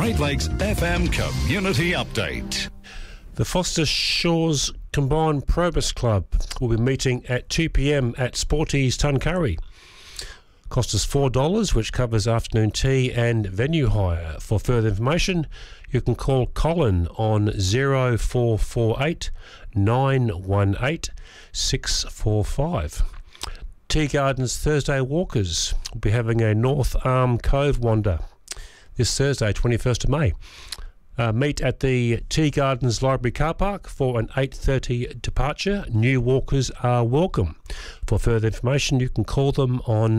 Great Lakes FM Community Update. The Foster Shores Combined Probus Club will be meeting at 2 p.m. at Sporties Tuncurry. Cost is $4, which covers afternoon tea and venue hire. For further information, you can call Colin on 0448 918 645. Tea Gardens Thursday Walkers will be having a North Arm Cove wander this Thursday, 21st of May. Meet at the Tea Gardens Library Car Park for an 8:30 departure. New walkers are welcome. For further information, you can call them on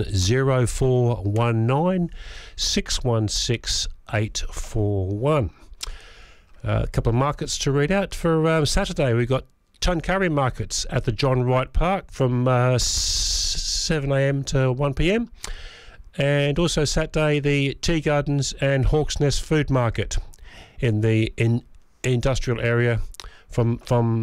0419 616 841. A couple of markets to read out for Saturday. We've got Tuncurry markets at the John Wright Park from 7am to 1pm. And also Saturday, the Tea Gardens and Hawks Nest Food Market in the industrial area from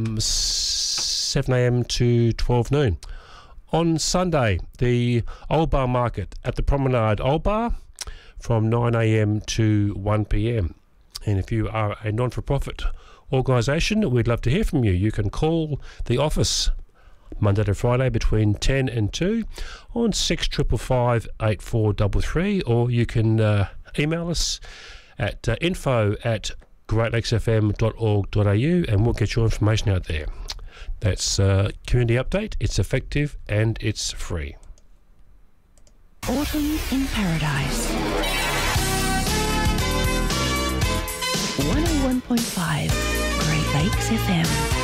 7am to 12 noon. On Sunday, the Old Bar Market at the Promenade Old Bar from 9am to 1pm. And if you are a non-for-profit organisation, we'd love to hear from you. You can call the office Monday to Friday between 10 and 2 on 6555 8433, or you can email us at info@greatlakesfm.org.au and we'll get your information out there. That's Community Update. It's effective and it's free. Autumn in Paradise. 101.5 Great Lakes FM.